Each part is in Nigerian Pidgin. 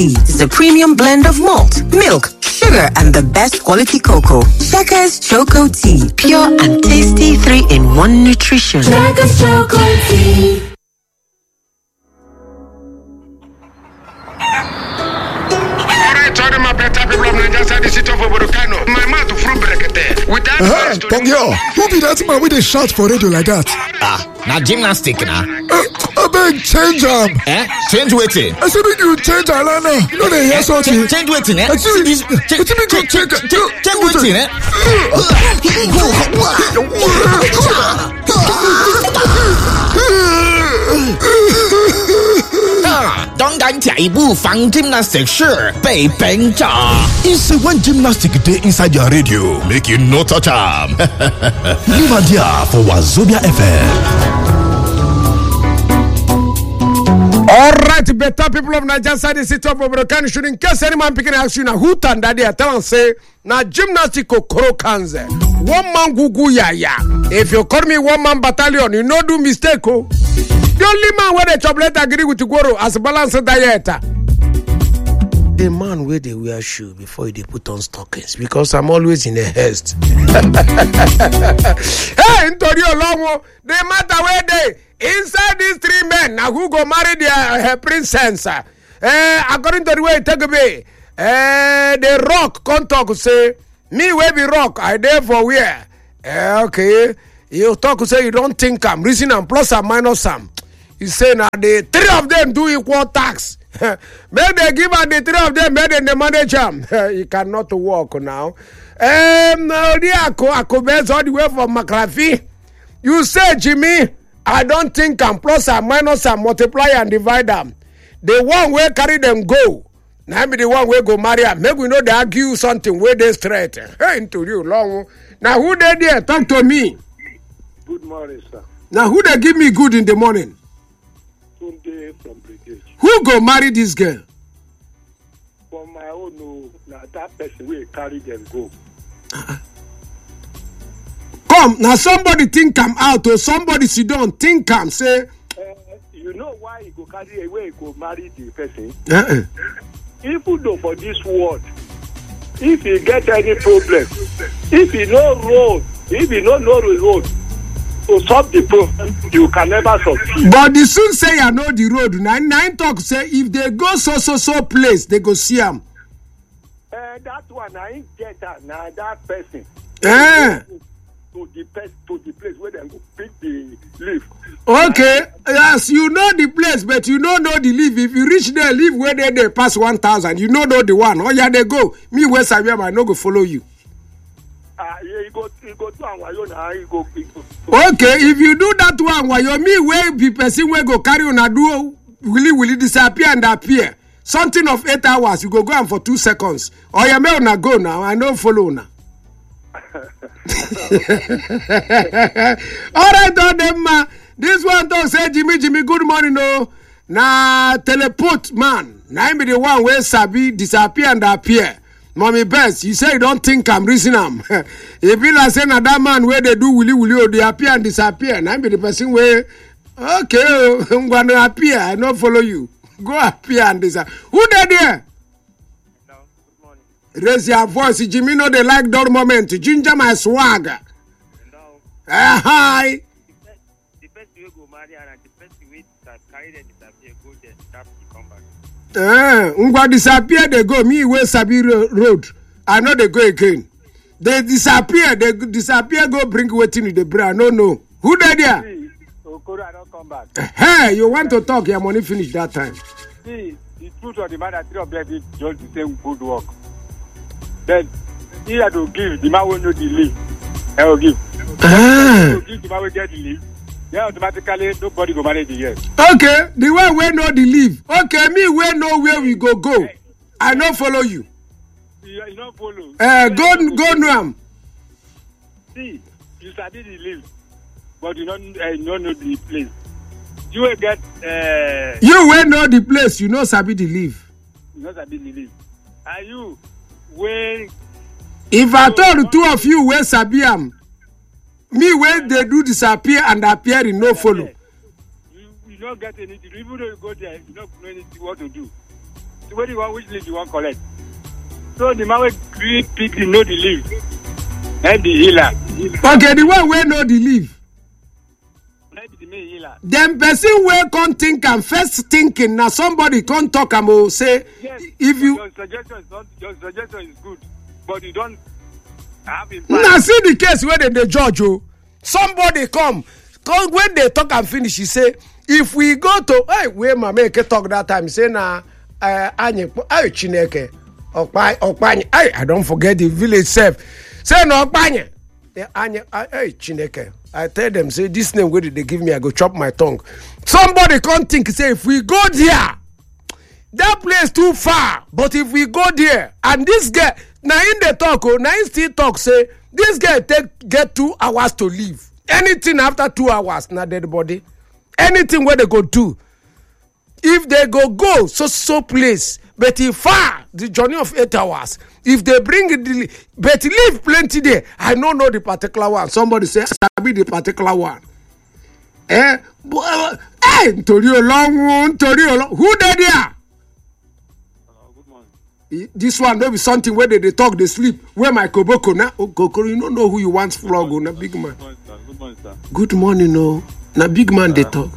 It's a premium blend of malt, milk, sugar, and the best quality cocoa. Checkers Choco Tea. Pure and tasty 3-in-1 nutrition. Checkers Choco Tea. My better people of Nigeria said the city of Oborokano. My mouth fruit brekete. Without Tongyo, who be that man with a shout for radio like that? Now gymnastic now. I beg change am. Change waiting. I said you change Alana. You know they hear something. Change waiting, I see this. Change waiting, Don't get a boo fang gymnastic sure, bay bang ja. Inside one gymnastic day inside your radio, make you no touch am. Leave a dia for Wazobia FM. All right, better people of Nigeria side the city of Oborokano should in case any man picking ask you now who turned that there tell and say na gymnastic okoro kanze. One man gugu ya. If you call me one man battalion, you no do mistake oh. The only man where the chocolate agree with Goro as a balanced diet. The man where they wear shoe before they put on stockings because I'm always in a haste. Hey, Antonio Longo, the matter where they inside these three men now who go marry their princess. According to the way it take me, the rock can't talk say me where be rock I there for where. Okay, you talk say you don't think I'm reason and plus and minus some. You say now the three of them do equal tax. May they give out the three of them, may they manage them. You cannot walk now. Now the best all the way from McLaughlin. You say, Jimmy, I don't think I'm plus and minus and multiply and divide them. The one way carry them go. Now be the one way go marry them. Maybe we know they argue something where they straight. Hey, into you long. Now who they there? Talk to me. Good morning, sir. Now who they give me good in the morning? From Brigade. Who go marry this girl? For my own, no, now that person will carry them go. Come, now somebody think I'm out or somebody sit down, think I'm say. You know why he go carry away, he go marry the person? Even though for this world, if he get any problem, if he no road, if he no the road, to solve the problem, you can never succeed. But the soon say I know the road. Nine talk say if they go so place, they go see him. That one I get that now that person. To the place where they go pick the leaf. Okay, yes, you know the place, but you don't know the leaf. If you reach there, leave where they pass 1,000. You know the one. Oh yeah, they go. Me where Sabiam, I no go follow you. He go to Anwayo now. He go. Okay, if you do that one, why you me where be person where go carry on a do will it disappear and appear? Something of 8 hours, you go on for 2 seconds. Or you may not go now. I don't follow now. All right, all them. This one don't say Jimmy, good morning, no. Na teleport man. Now be the one where Sabi disappear and appear. Mommy Bess, you say you don't think I'm reasoning. If you like say na that man where they do willy, they appear and disappear. Now be the person where okay, I'm gonna appear. I don't follow you. Go appear and disappear. Who they there? No, good morning. Raise your voice, Jimmy. No, they like that moment. Ginger my swagger. No. Hi. The person will go marry and the person will carry them disappear, go there, stop to come back. Ngwa disappear, they go. Me where Sabi road. I know they go again. They disappear, go bring waiting in the bra. No. Who they there? Okoro, I don't come back. Hey, you want to talk? Your money finish that time. See, the truth of the matter, three of them did just the same good work. Then, he had to give, the man will not leave. I will give. Give the man will get the leave. Yeah, automatically nobody go manage the year. Okay, the one where no the leave. Okay, me where know where we go. I don't follow you. You don't follow. Go now. See, you study the leave, but you don't know the place. You will get. You will know the place. You know sabi the leave. You know sabi the leave. Are you when? If I told two of you where sabi am. Me when they do disappear and appear in no follow. You don't get anything. Even though you go there, you don't know anything what to do. where you want which leaf you want collect. So the man will pick the know the leaf. And the healer. Okay, the one where know the leaf. Maybe the main healer. Then person where can't think and first thinking now somebody can't talk and will say Yes, if you your suggestion is good, but you don't have it. now see the case where they judge you. Somebody come when they talk and finish, he say if we go to where my make talk that time, say na Chineke Okpanye I don't forget the village self. Say no Okpanye Chineke. I tell them, say this name where they give me, I go chop my tongue. Somebody can't think, say if we go there, that place too far. But if we go there, and this guy now in the talk, now in still talk, say this guy get 2 hours to leave. Anything after 2 hours, not dead body. Anything where they go do. If they go so place, but if far the journey of 8 hours, if they bring it, but leave plenty there. I don't know the particular one. Somebody say I be the particular one. Torio long, who they there? Good morning. This one there be something where they talk, they sleep. Where my koboko na? Kokoro, you don't know who you want flog on a big man. Good morning, sir. Good morning, no. Na big man they talk.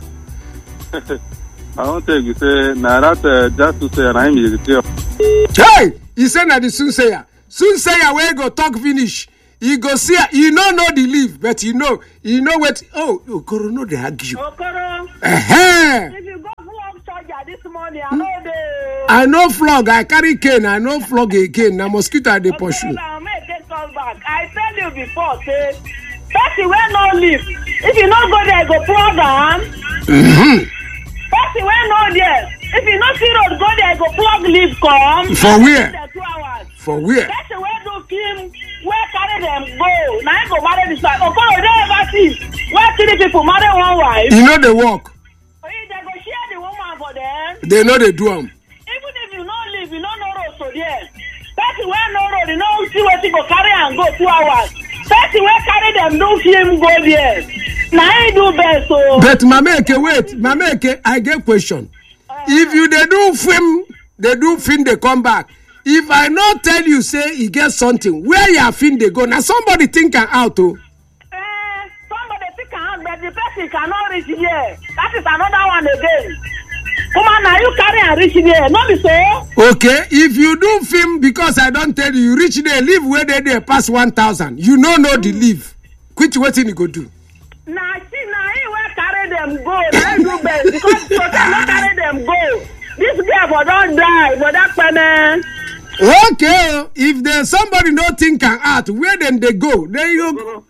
I don't think you say na that just to say I'm Hey, he said that the Soonsayer where go talk finish. He go see, you don't know the leaf, but you know what. Oh, Okoro know they argue. Okoro. If you go flog charger this morning, I know the. I know flog. I carry cane. I know flog again. Now mosquito they pursue. Now make it come back. I tell you before, say, person where no leaf. If you not go there, go plug on. Person where no there. If you not see road, go there, go plug leaf come. For where? 2 hours. For where? Person where do film, where carry them go. Now I go marry this wife. Okoro, they ever see where 3 people marry one wife. You know they walk. If they go share the woman for them. They know they do them. Even if you not live, you don't know road so there. Person where no road, you know see what you go carry and go 2 hours. Person where carry them do film go there. Now I do best so. But Mameke, wait, Mameke, I get question. If you they do film, they come back. If I not tell you, say he get something, where your film they go? Now somebody think out too. Somebody think out, but the person cannot reach here. That is another one again. Come on, now you carry and reach there. Not be so. Okay, if you do film because I don't tell you, you reach there, leave where they pass 1,000. You know the leave. Which what thing you go do? Now see, now he will carry them go. Let's do best because you cannot carry them go. This girl for don't die for that payment. Okay, if there's somebody not think can act, where then they go? There you go.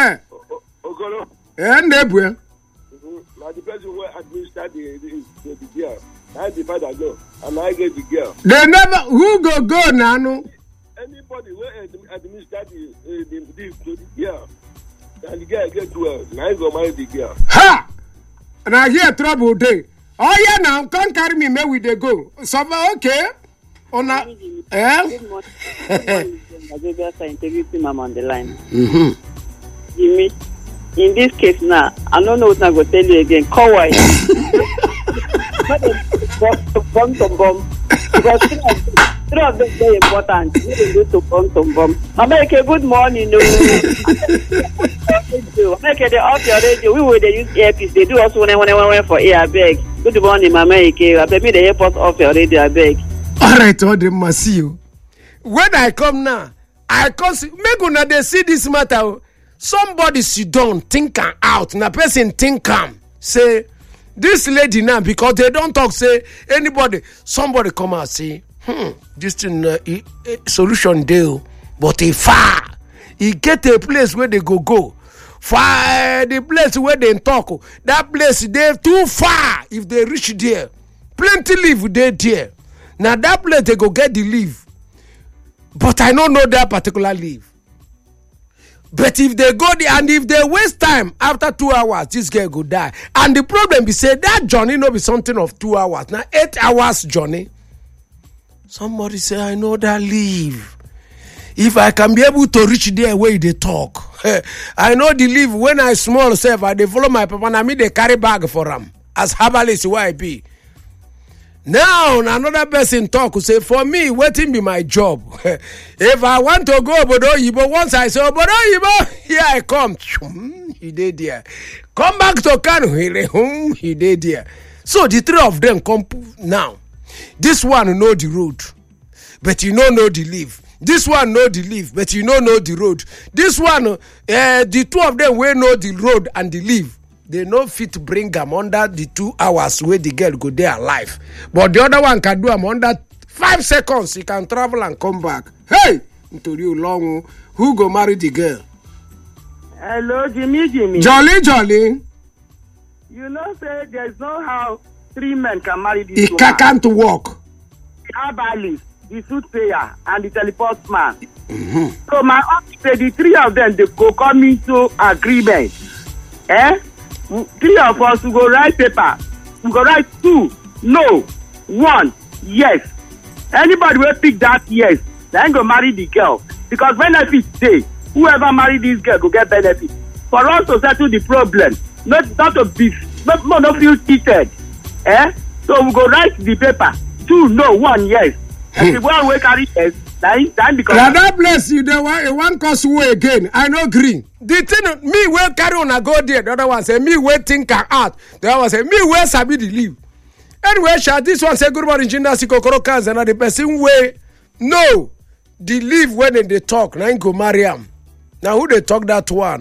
Okoro. And they will. Now the person who administered the girl, I the father go, and I get the girl. They never who go now. Anybody who administered the girl, and the girl get well, now I go marry the girl. Ha! And I hear trouble day. Oh yeah, now can't carry me. May we they go? So okay. On a, Good morning. Integrity mama on the line. Mm-hmm. In this case now, I don't know what I'm going to tell you again. Call why? Bomb. Because 3 of them very important. We can go to bomb. America, good morning. No. America, they off your radio. We will use earpiece. They do also when I went for air, I beg. Good morning, America. I beg me the airport off your radio, I beg. All right, all them must see you. When I come now, I come see. Make una they see this matter. Somebody sit down, think out. Na person think say this lady now because they don't talk. Say anybody, somebody come out say, this thing solution deal, but a far. He get a place where they go. Far the place where they talk. That place they too far. If they reach there, plenty leave they there. Now that place they go get the leave. But I don't know that particular leave. But if they go there and if they waste time after 2 hours, this girl go die. And the problem be say that journey no be something of 2 hours. Now 8 hours journey. Somebody say I know that leave. If I can be able to reach there where they talk. I know the leave when I small self, I they follow my papa and I mean they carry bag for them. As herbalist where I be. Now another person talk who say, for me, waiting be my job. If I want to go Obodo Oyibo, once I say Obodo Oyibo, here I come. He did there. Come back to Kano. He did there. So the three of them come now. This one know the road, but you don't know the leaf. This one know the leaf, but you don't know the road. This one, the two of them will know the road and the leaf. They no fit bring them under the 2 hours where the girl go there alive. But the other one can do them under 5 seconds. He can travel and come back. Hey! Into you long, who go marry the girl? Hello, Jimmy. Jolly. You know, say there's no how 3 men can marry this woman. He can't walk. The Abali, the soothsayer, and the teleport man. Mm-hmm. So my office say the 3 of them, they go come into agreement. 3 of us will go write paper. We go write 2, no, 1, yes. Anybody will pick that yes, then go marry the girl. Because benefit day, whoever marry this girl go get benefit. For us to settle the problem, not to be, not feel cheated. So we go write the paper. 2, no, 1, yes. And the one will carry yes. Then because God bless you. There one cause way again. I know green. The thing me will carry on a go there. The other one say me will think out. The other one say me will sabi the leave. Anyway, this one say good morning, Jinasi Kokoro Kanza. And the person way no the leave when they talk. Now go marry him. Now who they talk that one?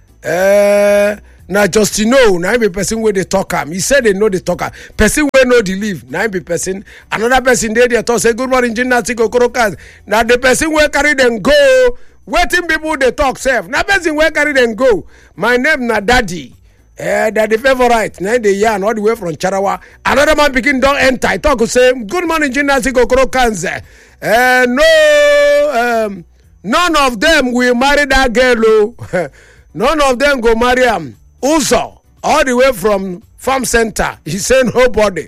Now Justino, now be person where they talk him. He said they know the talker. Person where know the leave. Now be person. Another person there they talk say good morning, Jinasi Kokoro Kanza. Now the person where carry them go. Waiting people they talk self. Now person where carry them go. My name na Daddy. Daddy favorite. Now they yarn all the way from Charawa. Another man begin don't enter. I talk to say good morning, Jinasi Kokoro Kanza. No, none of them will marry that girl. None of them go marry him. Also, all the way from farm center, he said nobody.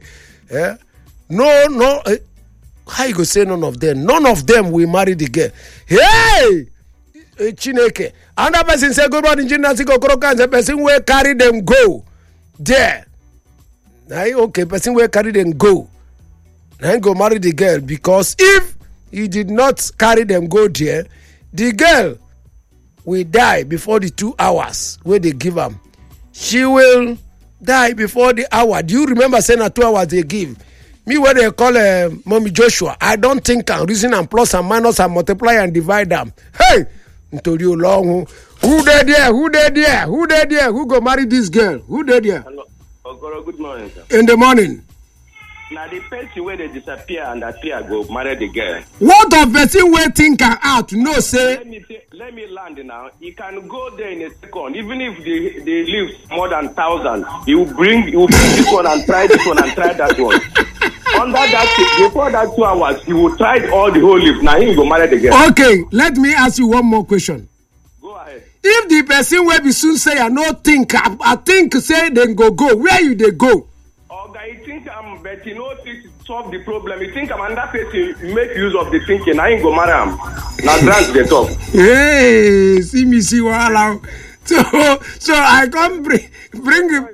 No. How you go say none of them? None of them will marry the girl. Hey, Chineke. Another person say good morning, Jinasi Kokoro Kanza. Person will carry them go there. Okay, person will carry them go. Now go marry the girl because if he did not carry them go there, the girl will die before the 2 hours where they give them. She will die before the hour. Do you remember saying that 2 hours they give? Me what they call Mommy Joshua. I don't think can reason and plus and minus and multiply and divide them. Hey, until you long. Who there? Who go marry this girl? Who there? Hello. Okoro, good morning, sir. In the morning. Now the person where they disappear and appear go marry the girl. What of person where think out? No say. Let me land now. You can go there in a second. Even if they live more than 1,000, you will bring this one and try this one and try that one. Under that, before that 2 hours, you will try all the whole leaf. Now he go marry the girl. Okay, let me ask you one more question. Go ahead. If the person will be soon say I no think, I think say then go. Where you they go? I think but you know to solve the problem. You think I'm under person make use of the thinking. I ain't go marry him. Now grant the talk. Hey, see me see wahala. So I come bring him.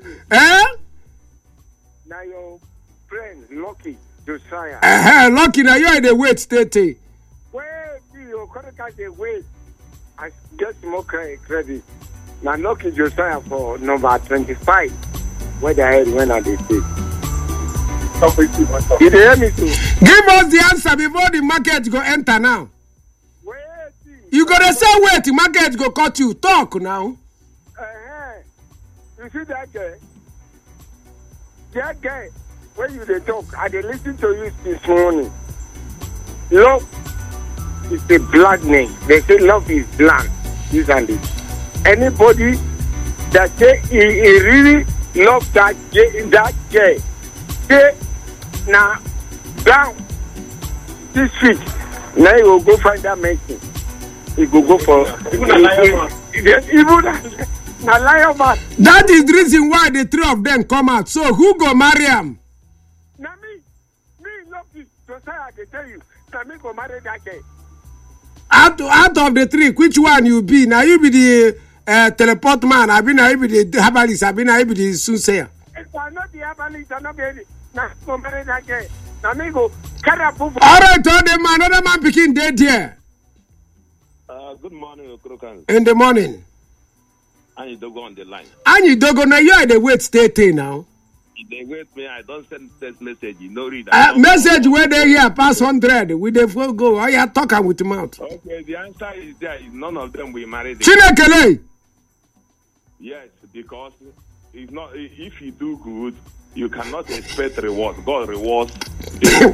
Now your friend Lucky Josiah. Lucky now you are the wait stay. Where do you can't the wait? I get more credit. Now Lucky Josiah for number 25. Where the hell when are they say? You hear me too? Give us the answer before the market go enter now. Wait. You gotta say wait, the market go cut you. Talk now. You see that guy? That guy, when you they talk, I they listen to you this morning. Love is a black name. They say love is blank. This and this. Anybody that say he really love that guy, say now down this week. Now he will go find that medicine. He will go for even a lion man. That is the reason why the three of them come out. So who go marry him? Now me love this. Josiah, I can tell you. Now me go marry that guy. Out of the three, which one you be? Now you be the teleport man. I be now you be the herbalist. I be now you be the soothsayer. If I not the herbalist, I not be now go marry that guy. Amigo, carry up. All right, told them another man picking dead here. Good morning, Okrokan. In the morning. And you don't go on the line. And you don't go now. You are the wait state now. They wait me. I don't send text message. You know read. Message where they here pass 100 with the phone go. I are talking with the mouth. Okay, the answer is there. None of them will marry. Chinekele. Yes, because it's not. If you do good, you cannot expect reward. God rewards. Can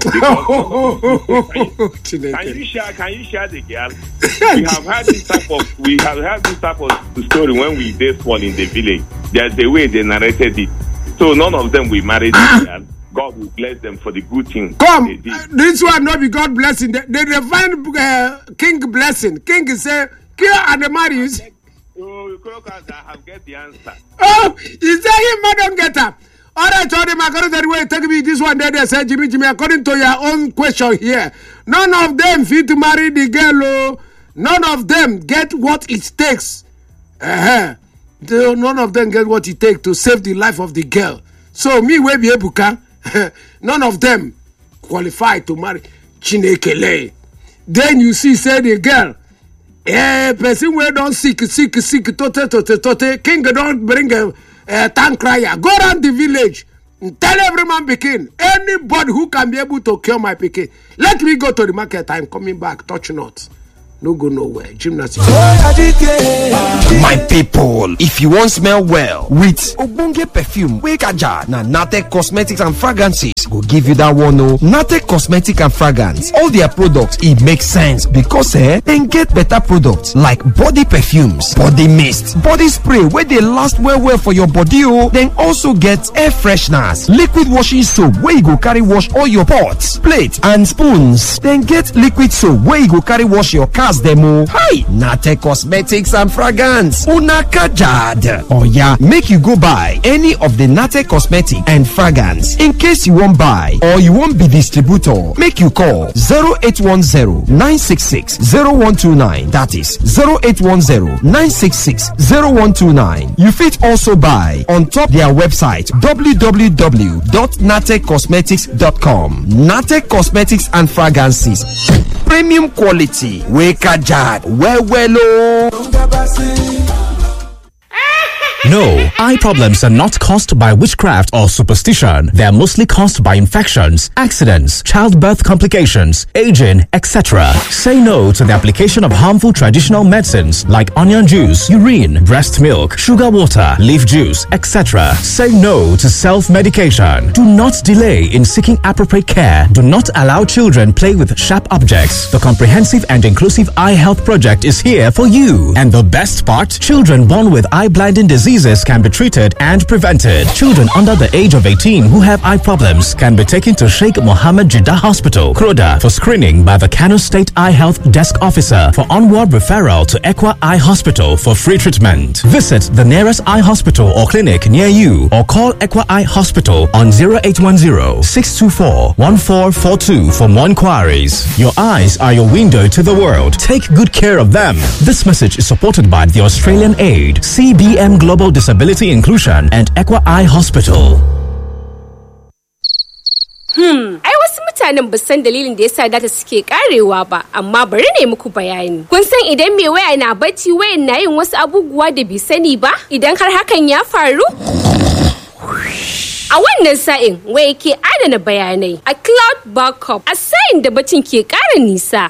you share the girl? We have had this type of story when we did small in the village. There's the way they narrated it. So none of them will marry this girl. God will bless them for the good thing. Come, this one not be God blessing. They define king blessing. King say, kill and the marriage. Oh, I have get the answer. Oh, is that him? I don't get up. All right, told him according to the way take me this one. They said, Jimmy, according to your own question here, none of them fit to marry the girl. Oh. None of them get what it takes. None of them get what it takes to save the life of the girl. So me, we be Ebuka, none of them qualify to marry Chinekele. Then you see, say the girl, person where don't sick, tote, king don't bring a tank crier. Go around the village, tell every man pikin, anybody who can be able to cure my pikin. Let me go to the market. I'm coming back. Touch not. No go nowhere. Gymnastics. My people, if you want smell well with Ogbonge perfume, Wekaja na Natec Cosmetics and Fragrances go give you that one. Oh, Natec Cosmetics and Fragrance, all their products, it makes sense because then get better products like body perfumes, body mist, body spray where they last well for your body. Oh, then also get air fresheners, liquid washing soap where you go carry wash all your pots, plates and spoons. Then get liquid soap where you go carry wash your cars demo. Hi, Natec Cosmetics and Fragrance. Una kajad. Oh yeah, make you go buy any of the Natec Cosmetic and Fragrance. In case you won't buy or you won't be distributor, make you call 0810-966-0129. That is 0810-966-0129. You fit also buy on top their website www.nateccosmetics.com. Natec Cosmetics and Fragrances. Premium quality. Wekajad. Well. No, eye problems are not caused by witchcraft or superstition. They are mostly caused by infections, accidents, childbirth complications, aging, etc. Say no to the application of harmful traditional medicines like onion juice, urine, breast milk, sugar water, leaf juice, etc. Say no to self-medication. Do not delay in seeking appropriate care. Do not allow children play with sharp objects. The comprehensive and inclusive eye health project is here for you. And the best part, children born with eye blinding diseases can be treated and prevented. Children under the age of 18 who have eye problems can be taken to Sheikh Mohammed Jeddah Hospital, Kroda, for screening by the Kano State Eye Health Desk Officer. For onward referral to Equa Eye Hospital for free treatment. Visit the nearest eye hospital or clinic near you or call Equa Eye Hospital on 0810-624-1442 for more inquiries. Your eyes are your window to the world. Take good care of them. This message is supported by the Australian Aid, CBM Global Disability Inclusion and Equa Eye Hospital. Ai wasu mutanen ba san dalilin da yasa data suke karewa ba, amma bari ne muku bayani. Kun san idan mai waya na bacci wayan na yin wasu abubuwa da bai sani ba, idan har hakan ya faru? A wannan sa'in waya ke adana bayanai a cloud backup a sa'in da bacin ke ƙara nisa.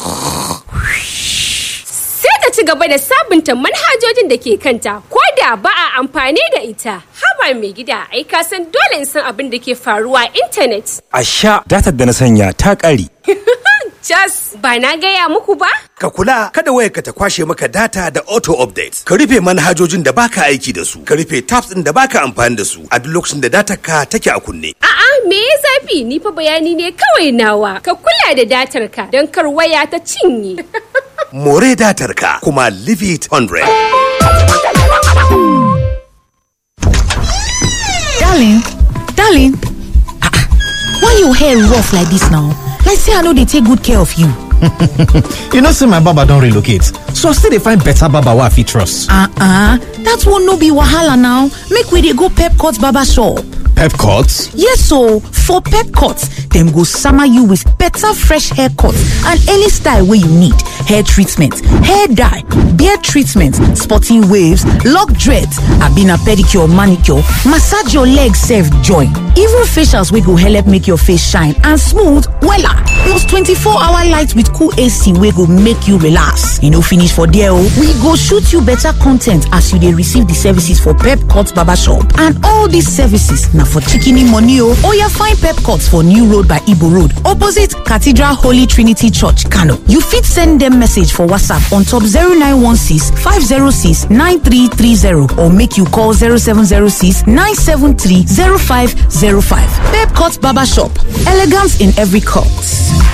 Sai ta ci gaba da sabunta manhajojin da ke kanta ko da ba a amfani da ita. Haba mai gida, ai ka san dole in san abin da ke faruwa a intanet. A sha datar da na sanya ta ƙare. Just ba na gaya muku ba? Ka kula kada wayarka ta kwashe maka data da auto update. Ka rufe manhajojin da baka aiki da su. Ka rufe tabs din da baka amfani da su a duk lokacin da datar ka take a kunne. A'a, me ya zafi? Ni fa bayani ne kawai nawa. Ka kula da datar ka don kar waya ta cinye. More datar ka kuma leave it 100. Darling, why your hair rough like this now? Like say I know they take good care of you. You know, say my baba don't relocate, so I still dey find better baba wey I fit trust. That one no be wahala now. Make we dey go Pep Cut Barber Shop. Pepcots? Yes, so for Pepcots, them go summer you with better fresh haircuts and any style where you need. Hair treatment, hair dye, beard treatment, spotting waves, lock dreads, abina pedicure, manicure, massage your legs, self join. Even facials we go help make your face shine and smooth, voila! Plus 24-hour light with cool AC we go make you relax. You know, finish for there, we go shoot you better content as you dey receive the services for Pepcots Barbershop. And all these services now for chicken money. Or you find Pepcots for New Road by Ibo Road, opposite Cathedral Holy Trinity Church, Kano. You fit send them message for WhatsApp on top 0916 506 9330 or make you call 0706 973 0505. Pepcots Barbershop, elegance in every cut.